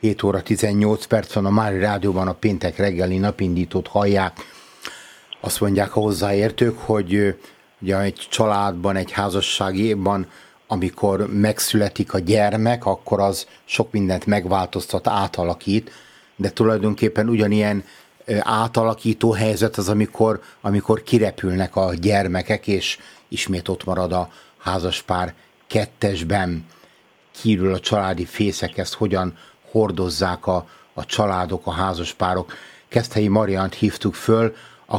7 óra 18 perc van, a Mári Rádióban a péntek reggeli napindítót hallják. Azt mondják a hozzáértők, hogy ugye egy családban, egy házasságban, amikor megszületik a gyermek, akkor az sok mindent megváltoztat, átalakít, de tulajdonképpen ugyanilyen átalakító helyzet az, amikor kirepülnek a gyermekek, és ismét ott marad a házaspár kettesben. Kívül a családi fészek ezt hogyan hordozzák a családok, a házaspárok. Keszthelyi Mariant hívtuk föl,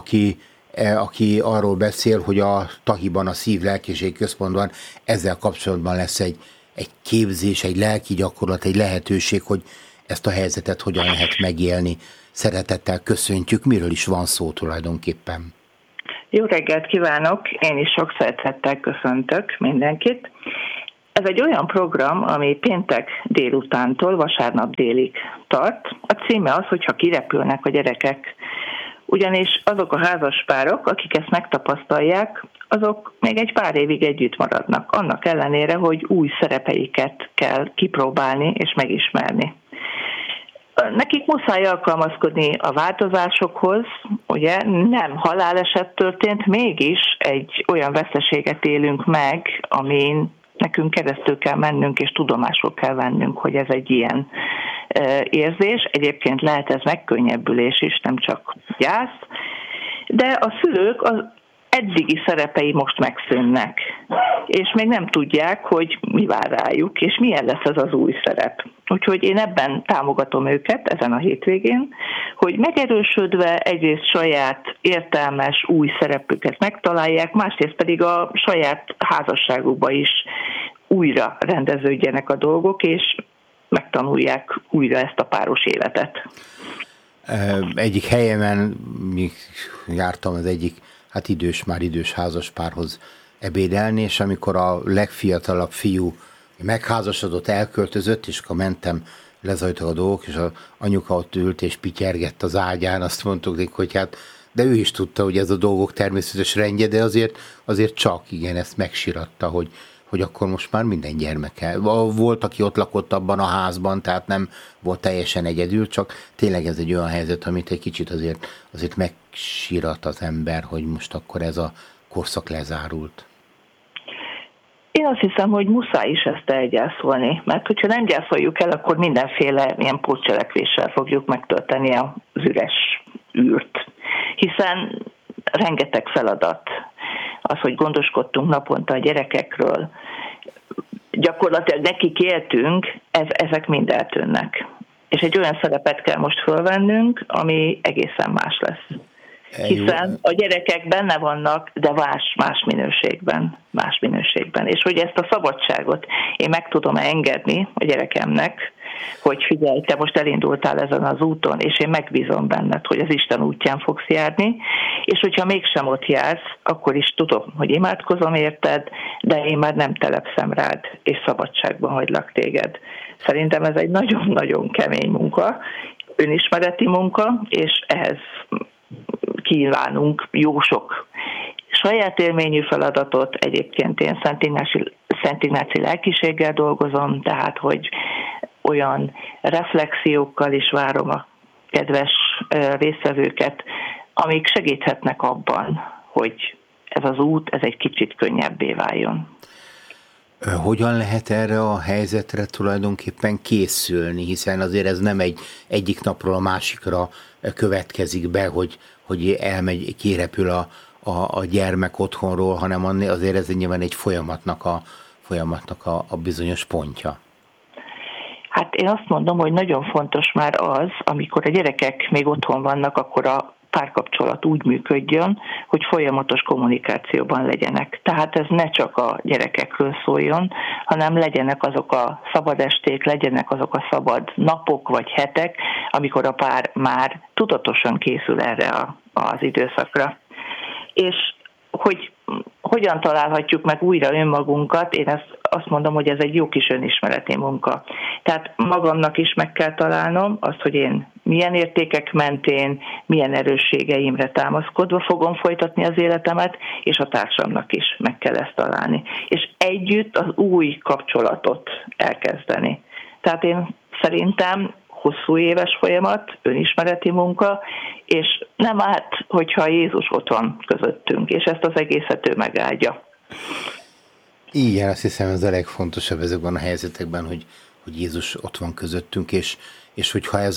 aki arról beszél, hogy a Tahiban, a Szív-Lelkiség Központban ezzel kapcsolatban lesz egy képzés, egy lelki gyakorlat, egy lehetőség, hogy ezt a helyzetet hogyan lehet megélni. Szeretettel köszöntjük. Miről is van szó tulajdonképpen? Jó reggelt kívánok! Én is sok szeretettel köszöntök mindenkit. Ez egy olyan program, ami péntek délutántól vasárnap délig tart. A címe az, hogyha kirepülnek a gyerekek. Ugyanis azok a házaspárok, akik ezt megtapasztalják, azok még egy pár évig együtt maradnak. Annak ellenére, hogy új szerepeiket kell kipróbálni és megismerni. Nekik muszáj alkalmazkodni a változásokhoz, ugye nem haláleset történt, mégis egy olyan veszteséget élünk meg, amin nekünk keresztül kell mennünk, és tudomásul kell vennünk, hogy ez egy ilyen érzés. Egyébként lehet ez megkönnyebbülés is, nem csak gyász, de a szülők az eddigi szerepei most megszűnnek, és még nem tudják, hogy mi vár rájuk, és milyen lesz ez az új szerep. Úgyhogy én ebben támogatom őket ezen a hétvégén, hogy megerősödve egyrészt saját értelmes új szerepüket megtalálják, másrészt pedig a saját házasságukba is újra rendeződjenek a dolgok, és megtanulják újra ezt a páros életet. Egyik helyemen jártam az egyik már idős házaspárhoz ebédelni, és amikor a legfiatalabb fiú megházasodott, elköltözött, és akkor mentem, lezajtak a dolgok, és az anyuka ott ült és pityergett az ágyán, azt mondtuk neki, hogy hát, de ő is tudta, hogy ez a dolgok természetes rendje, de azért csak, igen, ezt megsiratta, hogy akkor most már minden gyermeke. Volt, aki ott lakott abban a házban, tehát nem volt teljesen egyedül, csak tényleg ez egy olyan helyzet, amit egy kicsit azért megsirat az ember, hogy most akkor ez a korszak lezárult. Én azt hiszem, hogy muszáj is ezt elgyászolni, mert hogyha nem gyászoljuk el, akkor mindenféle ilyen pótcselekvéssel fogjuk megtölteni az üres űrt. Hiszen rengeteg feladat, az, hogy gondoskodtunk naponta a gyerekekről, gyakorlatilag nekik éltünk, ezek mind eltűnnek. És egy olyan szerepet kell most fölvennünk, ami egészen más lesz. Hiszen a gyerekek benne vannak, de más minőségben. És hogy ezt a szabadságot én meg tudom engedni a gyerekemnek, hogy figyelj, te most elindultál ezen az úton, és én megbízom benned, hogy az Isten útján fogsz járni, és hogyha mégsem ott jársz, akkor is tudom, hogy imádkozom érted, de én már nem telepszem rád, és szabadságban hagylak téged. Szerintem ez egy nagyon-nagyon kemény munka, önismereti munka, és ehhez kívánunk jó sok saját élményű feladatot. Egyébként én Szent Ignáci lelkiséggel dolgozom, tehát hogy olyan reflexiókkal is várom a kedves résztvevőket, amik segíthetnek abban, hogy ez az út, ez egy kicsit könnyebbé váljon. Hogyan lehet erre a helyzetre tulajdonképpen készülni, hiszen azért ez nem egyik napról a másikra következik be, hogy elmegy, kirepül a gyermek otthonról, hanem azért ez nyilván egy folyamatnak a bizonyos pontja. Hát én azt mondom, hogy nagyon fontos már az, amikor a gyerekek még otthon vannak, akkor a párkapcsolat úgy működjön, hogy folyamatos kommunikációban legyenek. Tehát ez ne csak a gyerekekről szóljon, hanem legyenek azok a szabad esték, legyenek azok a szabad napok vagy hetek, amikor a pár már tudatosan készül erre az időszakra. És hogy hogyan találhatjuk meg újra önmagunkat, én azt mondom, hogy ez egy jó kis önismereti munka. Tehát magamnak is meg kell találnom azt, hogy én milyen értékek mentén, milyen erősségeimre támaszkodva fogom folytatni az életemet, és a társamnak is meg kell ezt találni. És együtt az új kapcsolatot elkezdeni. Tehát én szerintem, hosszú éves folyamat, önismereti munka, és nem árt, hogyha Jézus ott van közöttünk, és ezt az egészet ő megáldja. Igen, azt hiszem, ez a legfontosabb ezekben a helyzetekben, hogy Jézus ott van közöttünk, és hogyha ez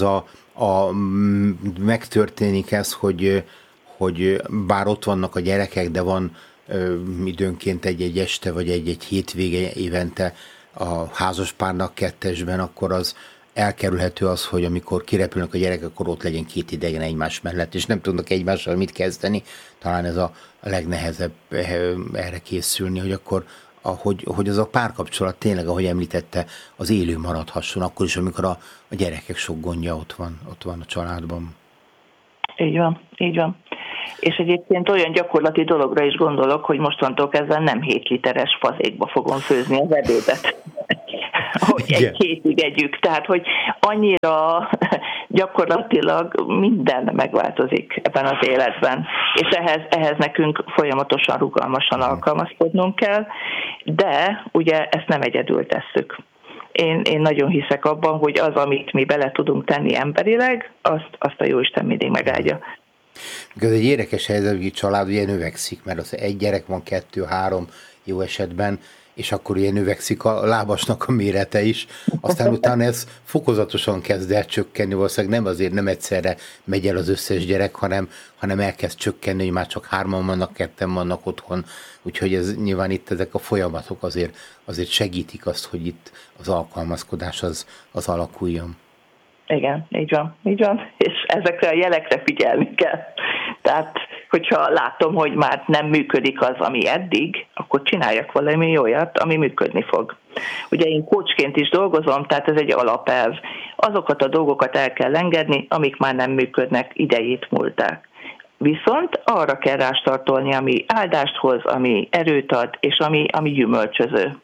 megtörténik ez, hogy bár ott vannak a gyerekek, de van időnként egy este, vagy egy hétvége évente a házaspárnak kettesben, akkor az elkerülhető az, hogy amikor kirepülnek a gyerekek, akkor ott legyen két idegen egymás mellett, és nem tudnak egymással mit kezdeni. Talán ez a legnehezebb erre készülni, hogy akkor hogy az a párkapcsolat tényleg, ahogy említette, az élő maradhasson, akkor is, amikor a gyerekek sok gondja ott van a családban. Így van, így van. És egyébként olyan gyakorlati dologra is gondolok, hogy mostantól kezdve nem 7 literes fazékba fogom főzni az ebédet, hogy egy hétig együk. Tehát, hogy annyira gyakorlatilag minden megváltozik ebben az életben. És ehhez nekünk folyamatosan, rugalmasan alkalmazkodnunk kell, de ugye ezt nem egyedül tesszük. Én nagyon hiszek abban, hogy az, amit mi bele tudunk tenni emberileg, azt a Jóisten mindig megáldja. Ez egy érdekes helyzet, hogy a család ugye növekszik, mert az egy gyerek van, 2-3 jó esetben, és akkor ugye növekszik a lábasnak a mérete is, aztán utána ez fokozatosan kezd el csökkenni, valószínűleg nem egyszerre megy el az összes gyerek, hanem elkezd csökkenni, hogy már csak 3 vannak, 2 vannak otthon, úgyhogy ez nyilván itt ezek a folyamatok azért segítik azt, hogy itt az alkalmazkodás az alakuljon. Igen, így van, és ezekre a jelekre figyelni kell. Tehát, hogyha látom, hogy már nem működik az, ami eddig, akkor csináljak valami olyat, ami működni fog. Ugye én coachként is dolgozom, tehát ez egy alapelv. Azokat a dolgokat el kell engedni, amik már nem működnek, idejét múlták. Viszont arra kell rástartolni, ami áldást hoz, ami erőt ad, és ami gyümölcsöző.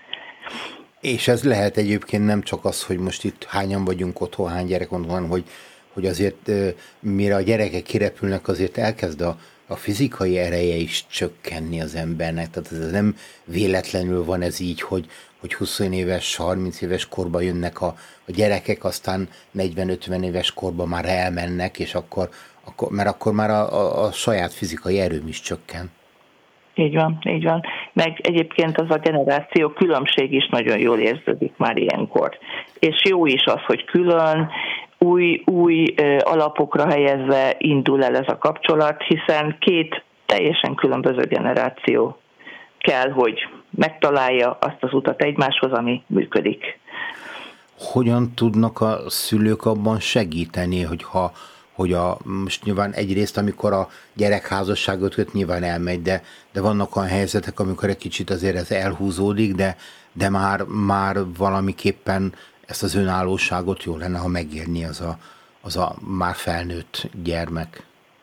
És ez lehet egyébként nem csak az, hogy most itt hányan vagyunk otthon, hány gyerek van, hogy azért mire a gyerekek kirepülnek, azért elkezd a fizikai ereje is csökkenni az embernek. Tehát ez nem véletlenül van ez így, hogy 20 éves, 30 éves korban jönnek a gyerekek, aztán 40-50 éves korban már elmennek, és mert akkor már a saját fizikai erőm is csökken. Így van. Meg egyébként az a generáció különbség is nagyon jól érződik már ilyenkor. És jó is az, hogy külön, új alapokra helyezve indul el ez a kapcsolat, hiszen 2 teljesen különböző generáció kell, hogy megtalálja azt az utat egymáshoz, ami működik. Hogyan tudnak a szülők abban segíteni, hogy most nyilván egyrészt, amikor a gyerek házasságot köt, nyilván elmegy, de vannak olyan helyzetek, amikor egy kicsit azért ez elhúzódik, de már valamiképpen ezt az önállóságot jó lenne, ha megérni az a már felnőtt gyermek.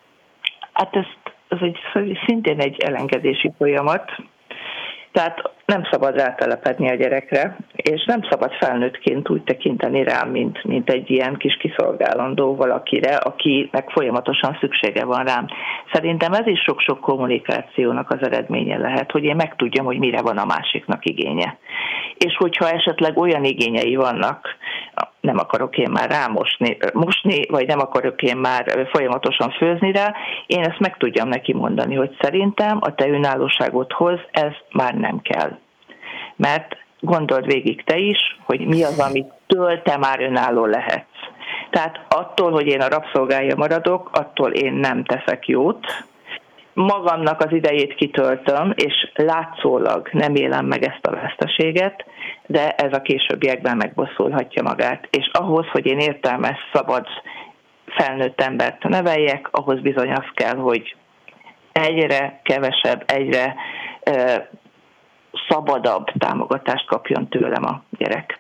Hát ez szintén egy elengedési folyamat. Tehát nem szabad rátelepedni a gyerekre, és nem szabad felnőttként úgy tekinteni rá, mint egy ilyen kis kiszolgálandó valakire, akinek folyamatosan szüksége van rám. Szerintem ez is sok-sok kommunikációnak az eredménye lehet, hogy én megtudjam, hogy mire van a másiknak igénye. És hogyha esetleg olyan igényei vannak, nem akarok én már mosni, vagy nem akarok én már folyamatosan főzni rá, én ezt meg tudjam neki mondani, hogy szerintem a te önállóságodhoz ez már nem kell. Mert gondold végig te is, hogy mi az, amitől te már önálló lehetsz. Tehát attól, hogy én a rabszolgája maradok, attól én nem teszek jót, magamnak az idejét kitöltöm, és látszólag nem élem meg ezt a veszteséget, de ez a későbbiekben megbosszulhatja magát. És ahhoz, hogy én értelmes, szabad, felnőtt embert neveljek, ahhoz bizony az kell, hogy egyre kevesebb, egyre szabadabb támogatást kapjon tőlem a gyerek.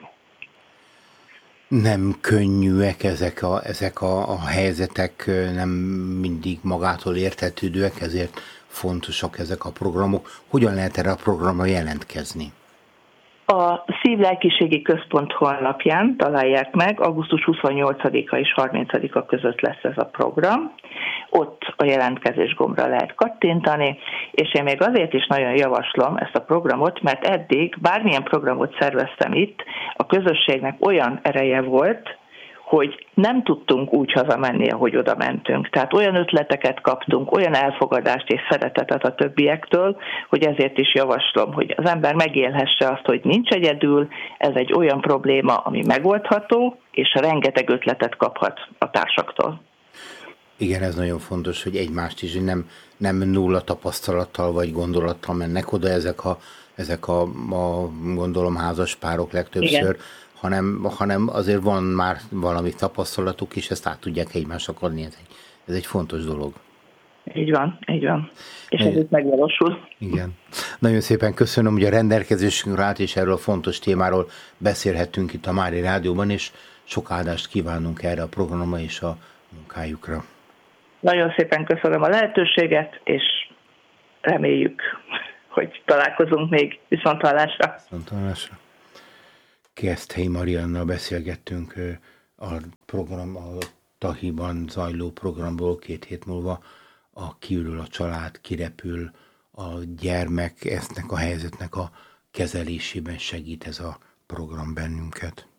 Nem könnyűek ezek a helyzetek, nem mindig magától értetődőek, ezért fontosak ezek a programok. Hogyan lehet erre a programra jelentkezni? A Szív-Lelkiségi Központ honlapján találják meg, augusztus 28-a és 30-a között lesz ez a program. Ott a jelentkezés gombra lehet kattintani, és én még azért is nagyon javaslom ezt a programot, mert eddig bármilyen programot szerveztem itt, a közösségnek olyan ereje volt, hogy nem tudtunk úgy hazamenni, ahogy oda mentünk. Tehát olyan ötleteket kaptunk, olyan elfogadást és szeretetet a többiektől, hogy ezért is javaslom, hogy az ember megélhesse azt, hogy nincs egyedül, ez egy olyan probléma, ami megoldható, és rengeteg ötletet kaphat a társaktól. Igen, ez nagyon fontos, hogy egymást is nem nulla tapasztalattal vagy gondolattal mennek oda ezek a gondolom házas párok legtöbbször, hanem azért van már valami tapasztalatuk, és ezt át tudják egymásnak adni. Ez egy fontos dolog. Így van. És ez itt megvalósul. Igen. Nagyon szépen köszönöm, hogy a rendelkezésünkre állt, és erről a fontos témáról beszélhettünk itt a Márai Rádióban, és sok áldást kívánunk erre a programra és a munkájukra. Nagyon szépen köszönöm a lehetőséget, és reméljük, hogy találkozunk még viszonthallásra. Viszonthallásra. Keszthelyi Mariannal beszélgettünk a Tahiban zajló programból 2 hét múlva. Kiürül a család, kirepül a gyermek, eznek a helyzetnek a kezelésében segít ez a program bennünket.